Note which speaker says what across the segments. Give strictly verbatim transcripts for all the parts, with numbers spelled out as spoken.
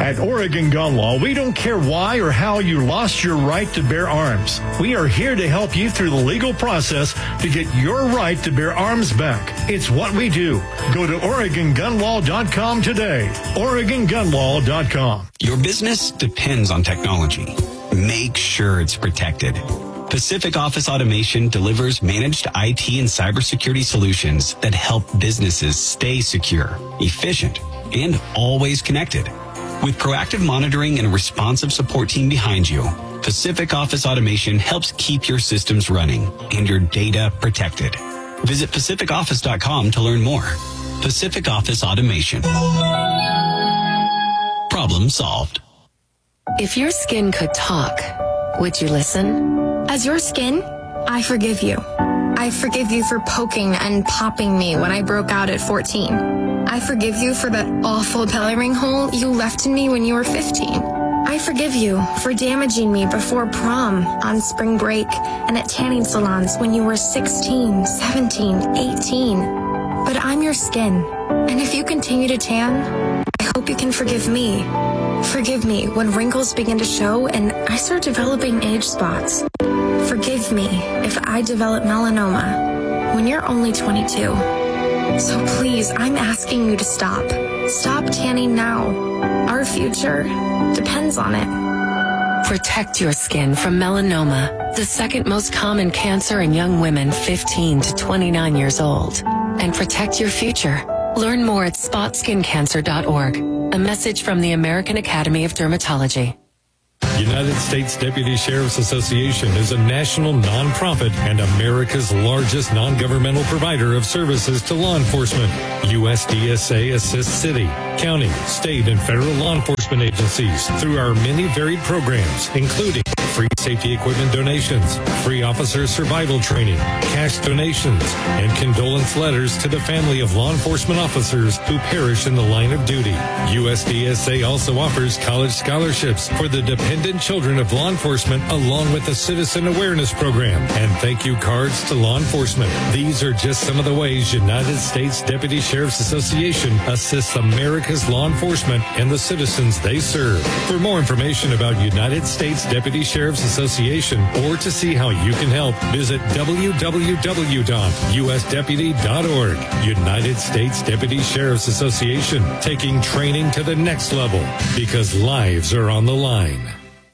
Speaker 1: At Oregon Gun Law, we don't care why or how you lost your right to bear arms. We are here to help you through the legal process to get your right to bear arms back. It's what we do. Go to Oregon Gun Law dot com today. Oregon Gun Law dot com.
Speaker 2: Your business depends on technology. Make sure it's protected. Pacific Office Automation delivers managed I T and cybersecurity solutions that help businesses stay secure, efficient, and always connected. With proactive monitoring and a responsive support team behind you, Pacific Office Automation helps keep your systems running and your data protected. Visit Pacific Office dot com to learn more. Pacific Office Automation. Problem solved.
Speaker 3: If your skin could talk, would you listen?
Speaker 4: As your skin, I forgive you. I forgive you for poking and popping me when I broke out at fourteen. I forgive you for that awful belly ring hole you left in me when you were fifteen. I forgive you for damaging me before prom, on spring break, and at tanning salons when you were sixteen, seventeen, eighteen. But I'm your skin, and if you continue to tan, I hope you can forgive me. Forgive me when wrinkles begin to show and I start developing age spots. Forgive me if I develop melanoma when you're only twenty-two. So please, I'm asking you to stop. Stop tanning now. Our future depends on it.
Speaker 3: Protect your skin from melanoma, the second most common cancer in young women fifteen to twenty-nine years old. And protect your future. Learn more at spot skin cancer dot org. A message from the American Academy of Dermatology.
Speaker 5: United States Deputy Sheriff's Association is a national nonprofit and America's largest non-governmental provider of services to law enforcement. U S D S A assists city, county, state, and federal law enforcement agencies through our many varied programs, including free safety equipment donations, free officer survival training, cash donations, and condolence letters to the family of law enforcement officers who perish in the line of duty. U S D S A also offers college scholarships for the dependent children of law enforcement, along with a citizen awareness program and thank you cards to law enforcement. These are just some of the ways United States Deputy Sheriff's Association assists America's law enforcement and the citizens they serve. For more information about United States Deputy Sheriff's Association or to see how you can help, visit w w w dot u s deputy dot org. United States Deputy Sheriff's Association, taking training to the next level because lives are on the line.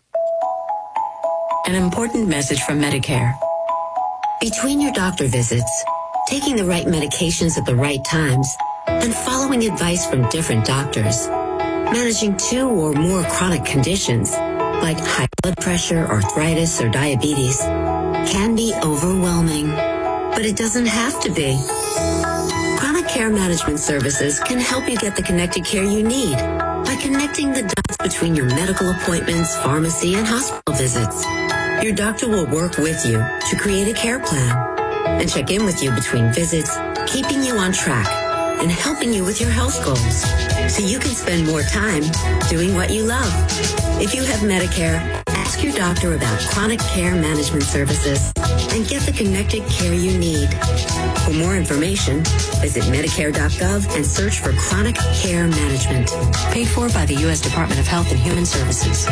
Speaker 6: An important message from Medicare. Between your doctor visits, taking the right medications at the right times, and following advice from different doctors, managing two or more chronic conditions like high blood pressure, arthritis, or diabetes can be overwhelming, but it doesn't have to be. Chronic Care Management Services can help you get the connected care you need by connecting the dots between your medical appointments, pharmacy, and hospital visits. Your doctor will work with you to create a care plan and check in with you between visits, keeping you on track and helping you with your health goals so you can spend more time doing what you love. If you have Medicare, ask your doctor about Chronic Care Management Services and get the connected care you need. For more information, visit Medicare dot gov and search for Chronic Care Management. Paid for by the U S Department of Health and Human Services.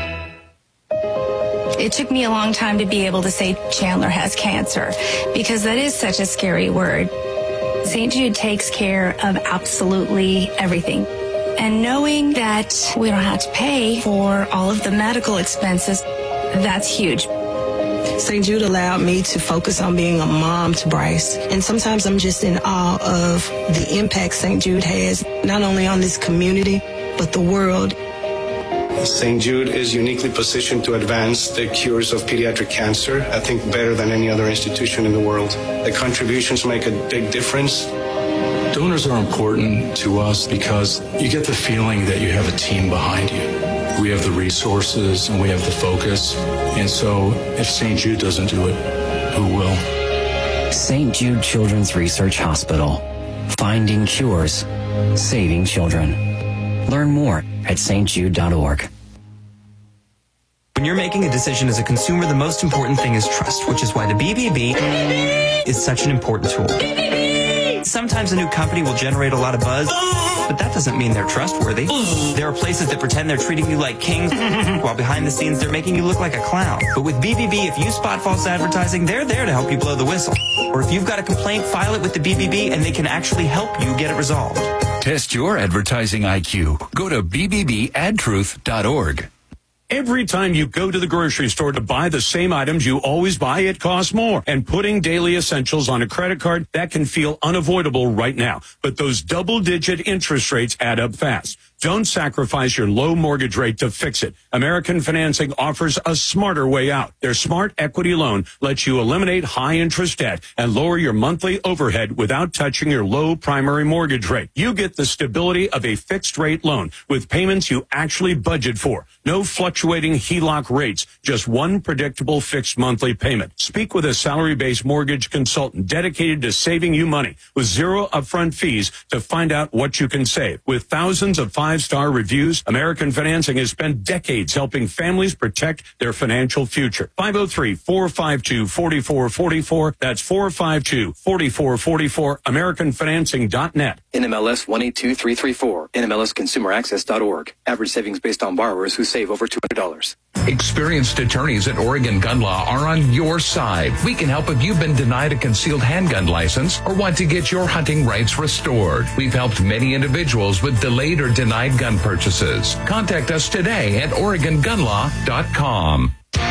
Speaker 7: It took me a long time to be able to say Chandler has cancer because that is such a scary word. Saint Jude takes care of absolutely everything. And knowing that we don't have to pay for all of the medical expenses, that's huge.
Speaker 8: Saint Jude allowed me to focus on being a mom to Bryce. And sometimes I'm just in awe of the impact Saint Jude has, not only on this community, but the world.
Speaker 9: Saint Jude is uniquely positioned to advance the cures of pediatric cancer, I think better than any other institution in the world. The contributions make a big difference.
Speaker 10: Donors are important to us because you get the feeling that you have a team behind you. We have the resources and we have the focus. And so if Saint Jude doesn't do it, who will?
Speaker 11: Saint Jude Children's Research Hospital. Finding cures. Saving children. Learn more at s t jude dot org.
Speaker 12: When you're making a decision as a consumer, the most important thing is trust, which is why the B B B is such an important tool. sometimes a new company will generate a lot of buzz, but that doesn't mean they're trustworthy. There are places that pretend they're treating you like kings, while behind the scenes they're making you look like a clown. But with B B B, if you spot false advertising, they're there to help you blow the whistle. Or if you've got a complaint, file it with the B B B and they can actually help you get it resolved.
Speaker 13: Test your advertising I Q. Go to b b b ad truth dot org.
Speaker 14: Every time you go to the grocery store to buy the same items you always buy, it costs more. And putting daily essentials on a credit card, that can feel unavoidable right now. But those double-digit interest rates add up fast. Don't sacrifice your low mortgage rate to fix it. American Financing offers a smarter way out. Their Smart Equity Loan lets you eliminate high-interest debt and lower your monthly overhead without touching your low primary mortgage rate. You get the stability of a fixed-rate loan with payments you actually budget for. No fluctuating H E L O C rates, just one predictable fixed monthly payment. Speak with a salary-based mortgage consultant dedicated to saving you money with zero upfront fees to find out what you can save. With thousands of five-star reviews, American Financing has spent decades helping families protect their financial future. five oh three, four five two, four four four four. That's four five two, four four four four. American Financing dot net.
Speaker 15: N M L S one eight two three three four. N M L S consumer access dot org. Average savings based on borrowers who save over two hundred dollars.
Speaker 13: Experienced attorneys at Oregon Gun Law are on your side. We can help if you've been denied a concealed handgun license or want to get your hunting rights restored. We've helped many individuals with delayed or denied gun purchases. Contact us today at oregon gun law dot com.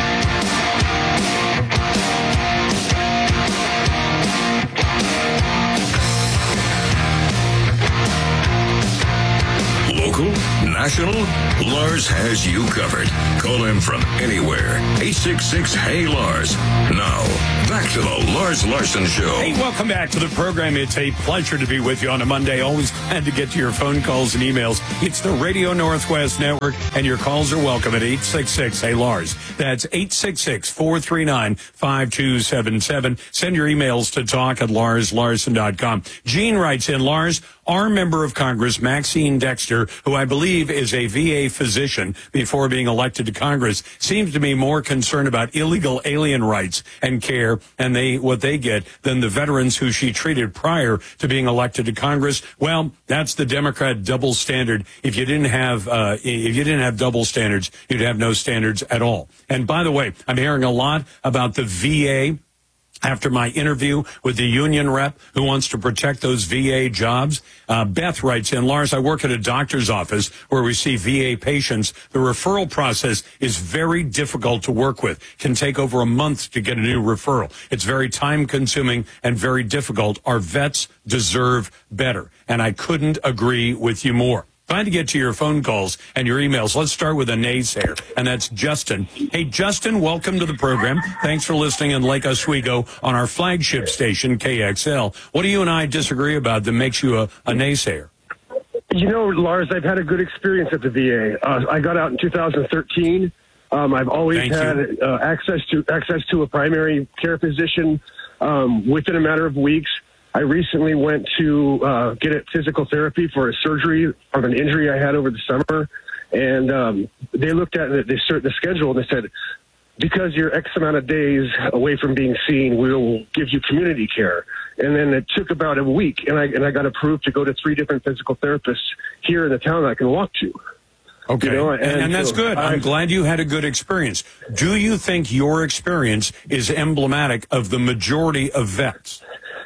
Speaker 16: Local, national, Lars has you covered. Call him from anywhere. eight six six, hey Lars. Now, back to the Lars Larson Show.
Speaker 14: Hey, welcome back to the program. It's a pleasure to be with you on a Monday. Always glad to get to your phone calls and emails. It's the Radio Northwest Network, and your calls are welcome at eight six six, hey Lars. That's eight six six, four three nine, five two seven seven. Send your emails to talk at lars larson dot com. Gene writes in, Lars, our member of Congress, Maxine Dexter, who I believe is a V A physician before being elected to Congress, seems to be more concerned about illegal alien rights and care and they what they get than the veterans who she treated prior to being elected to Congress. Well, that's the Democrat double standard. If you didn't have uh, if you didn't have double standards, you'd have no standards at all. And by the way, I'm hearing a lot about the V A. After my interview with the union rep who wants to protect those V A jobs, uh, Beth writes in, Lars, I work at a doctor's office where we see V A patients. The referral process is very difficult to work with, can take over a month to get a new referral. It's very time consuming and very difficult. Our vets deserve better. And I couldn't agree with you more. Trying to get to your phone calls and your emails. Let's start with a naysayer, and that's Justin. Hey, Justin, welcome to the program. Thanks for listening in Lake Oswego on our flagship station, K X L. What do you and I disagree about that makes you a, a naysayer?
Speaker 17: You know, Lars, I've had a good experience at the V A. Uh, I got out in two thousand thirteen. Um, I've always Thank had uh, access to access to a primary care physician um, within a matter of weeks. I recently went to uh, get a physical therapy for a surgery of an injury I had over the summer, and um, they looked at it, they started the schedule, and they said, because you're X amount of days away from being seen, we'll give you community care. And then it took about a week, and I and I got approved to go to three different physical therapists here in the town that I can walk to.
Speaker 14: Okay, you know, and, and, and that's so good. I, I'm glad you had a good experience. Do you think your experience is emblematic of the majority of vets?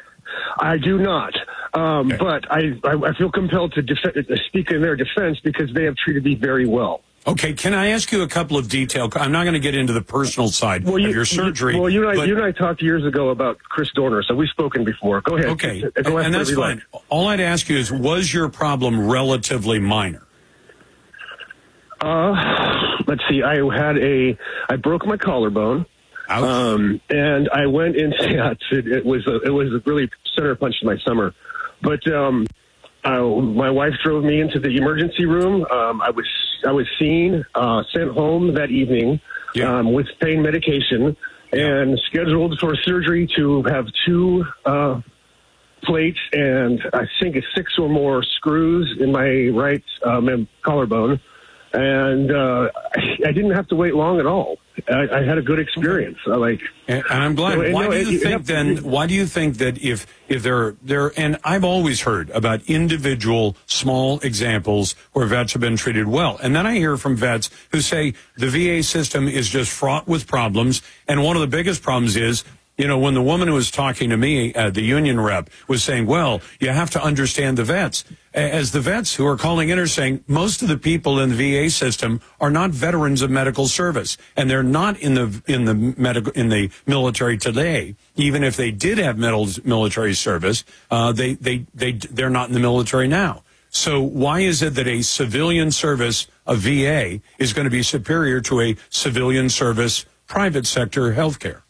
Speaker 17: I do not, um, okay. but I, I, I feel compelled to def- speak in their defense because they have treated me very well.
Speaker 14: Okay, can I ask you a couple of details? I'm not going to get into the personal side well, you, of your surgery.
Speaker 17: You, well, you and, I,
Speaker 14: but,
Speaker 17: you and I talked years ago about Chris Dorner, so we've spoken before. Go ahead.
Speaker 14: Okay,
Speaker 17: Go
Speaker 14: and, and that's fine. Like. All I'd ask you is, was your problem relatively minor?
Speaker 17: Uh, let's see. I had a, I broke my collarbone. Um, and I went into, yeah, it, it was a, it was a really center punch in my summer, but, um, uh, my wife drove me into the emergency room. Um, I was, I was seen, uh, sent home that evening, yeah. um, with pain medication and scheduled for surgery to have two, uh, plates and I think it's six or more screws in my right, um, collarbone. And, uh, I didn't have to wait long at all. I, I had a good experience. I like,
Speaker 14: and, and I'm glad.
Speaker 17: So,
Speaker 14: why
Speaker 17: no,
Speaker 14: do you
Speaker 17: it,
Speaker 14: think
Speaker 17: it,
Speaker 14: then?
Speaker 17: it,
Speaker 14: Why do you think that if if there there and I've always heard about individual small examples where vets have been treated well, and then I hear from vets who say the V A system is just fraught with problems, and one of the biggest problems is, you know, when the woman who was talking to me, uh, the union rep, was saying, well, you have to understand the vets. As the vets who are calling in are saying, most of the people in the V A system are not veterans of medical service, and they're not in the in the medical in the military today. Even if they did have military service, uh, they they they they're not in the military now. So why is it that a civilian service, a V A, is going to be superior to a civilian service, private sector healthcare?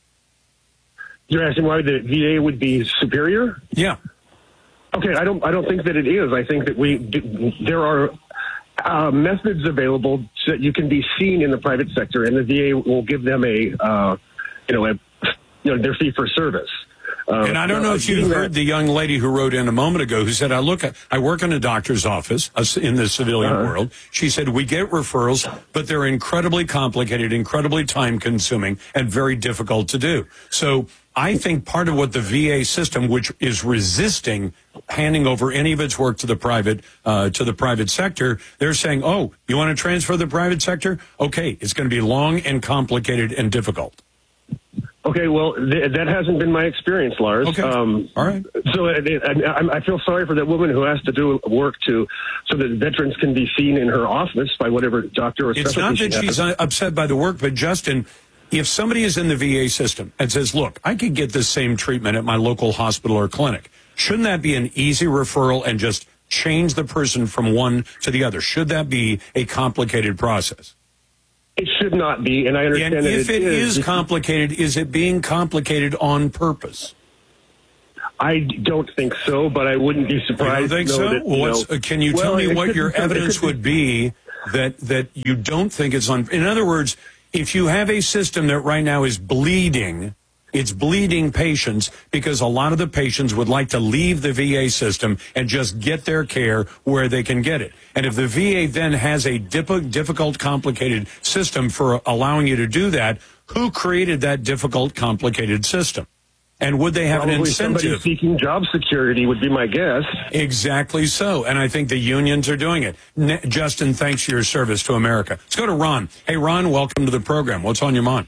Speaker 17: You're asking why the V A would be superior?
Speaker 14: Yeah.
Speaker 17: Okay, I don't. I don't think that it is. I think that we there are uh, methods available so that you can be seen in the private sector, and the V A will give them a, uh, you know, a, you know, their fee for service. Uh,
Speaker 14: and I don't know if you heard the young lady who wrote in a moment ago who said, I look, at, I work in a doctor's office in the civilian uh-huh. world. She said, we get referrals, but they're incredibly complicated, incredibly time consuming, and very difficult to do. So I think part of what the V A system, which is resisting handing over any of its work to the private uh, to the private sector, they're saying, oh, you want to transfer the private sector? Okay, it's going to be long and complicated and difficult.
Speaker 17: Okay, well, th- that hasn't been my experience, Lars.
Speaker 14: Okay.
Speaker 17: Um,
Speaker 14: All right.
Speaker 17: So uh, I, I feel sorry for that woman who has to do work to so that veterans can be seen in her office by whatever doctor or
Speaker 14: It's not that she's has. upset by the work, but Justin, if somebody is in the V A system and says, look, I could get this same treatment at my local hospital or clinic, shouldn't that be an easy referral and just change the person from one to the other? Should that be a complicated process?
Speaker 17: It should not be, and I understand
Speaker 14: and
Speaker 17: that
Speaker 14: if
Speaker 17: it,
Speaker 14: it
Speaker 17: is,
Speaker 14: is complicated, is it being complicated on purpose?
Speaker 17: I don't think so, but I wouldn't be surprised.
Speaker 14: You don't think
Speaker 17: to know
Speaker 14: so?
Speaker 17: that, you
Speaker 14: What's,
Speaker 17: know,
Speaker 14: can you
Speaker 17: well,
Speaker 14: tell me what
Speaker 17: could,
Speaker 14: your evidence would be that that you don't think it's on? In other words, if you have a system that right now is bleeding, it's bleeding patients because a lot of the patients would like to leave the V A system and just get their care where they can get it. And if the V A then has a difficult, complicated system for allowing you to do that, who created that difficult, complicated system? And would they have
Speaker 17: Probably
Speaker 14: an incentive?
Speaker 17: Somebody seeking job security would be my guess.
Speaker 14: Exactly so. And I think the unions are doing it. Ne- Justin, thanks for your service to America. Let's go to Ron. Hey, Ron, welcome to the program. What's on your mind?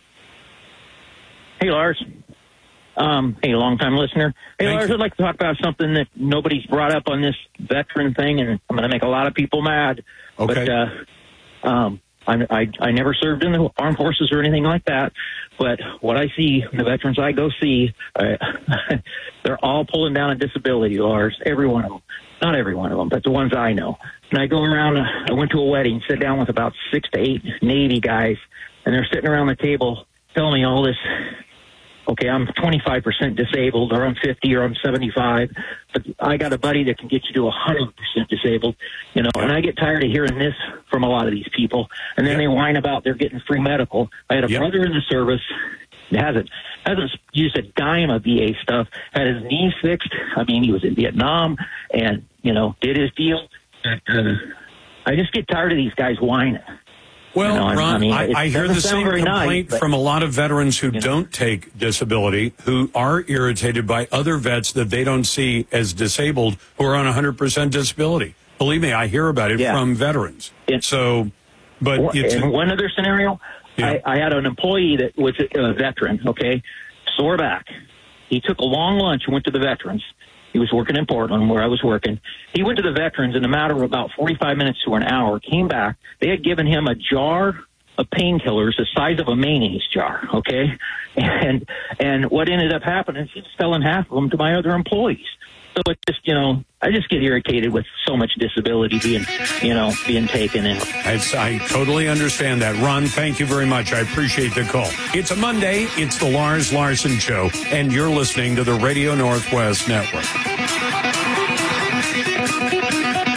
Speaker 18: Hey, Lars. Um, hey, long-time listener. Hey,
Speaker 14: Thank
Speaker 18: Lars,
Speaker 14: you.
Speaker 18: I'd like to talk about something that nobody's brought up on this veteran thing, and I'm going to make a lot of people mad.
Speaker 14: Okay.
Speaker 18: But, uh, um, I, I, I never served in the armed forces or anything like that, but what I see, the veterans I go see, uh, they're all pulling down a disability, Lars, every one of them. Not every one of them, but the ones I know. And I go around, uh, I went to a wedding, sit down with about six to eight Navy guys, and they're sitting around the table telling me all this. Okay, I'm twenty-five percent disabled, or I'm fifty, or I'm seventy-five, but I got a buddy that can get you to one hundred percent disabled, you know, and I get tired of hearing this from a lot of these people, and then they whine about they're getting free medical. I had a
Speaker 14: Yep.
Speaker 18: brother in the service, hasn't hasn't used a dime of V A stuff, had his knees fixed. I mean, he was in Vietnam, and, you know, did his deal. Uh, I just get tired of these guys whining.
Speaker 14: Well,
Speaker 18: You know, I-
Speaker 14: Ron,
Speaker 18: I mean,
Speaker 14: I,
Speaker 18: it
Speaker 14: I hear
Speaker 18: doesn't
Speaker 14: the
Speaker 18: sound
Speaker 14: same
Speaker 18: very nice,
Speaker 14: complaint
Speaker 18: but-
Speaker 14: from a lot of veterans who
Speaker 18: You know.
Speaker 14: don't take disability, who are irritated by other vets that they don't see as disabled who are on one hundred percent disability. Believe me, I hear about it
Speaker 18: Yeah.
Speaker 14: from veterans. So, but
Speaker 18: Well,
Speaker 14: it's,
Speaker 18: in one other scenario,
Speaker 14: Yeah.
Speaker 18: I, I had an employee that was a veteran, okay, sore back. He took a long lunch and went to the veterans. He was working in Portland where I was working. He went to the veterans in a matter of about forty-five minutes to an hour, came back. They had given him a jar of painkillers the size of a mayonnaise jar, okay? And and what ended up happening is he was selling half of them to my other employees. So it just, you know, I just get irritated with so much disability being, you know, being taken in.
Speaker 14: It's, I totally understand that. Ron, thank you very much. I appreciate the call. It's a Monday. It's the Lars Larson Show, and you're listening to the Radio Northwest Network.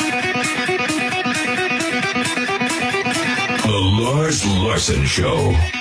Speaker 16: The Lars Larson Show.